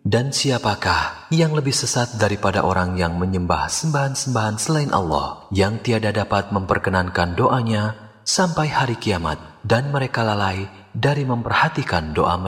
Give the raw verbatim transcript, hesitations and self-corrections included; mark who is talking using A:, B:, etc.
A: Dan siapakah yang lebih sesat daripada orang yang menyembah sembahan-sembahan selain Allah, yang tiada dapat memperkenankan doanya sampai hari kiamat, dan mereka lalai dari memperhatikan doa mereka.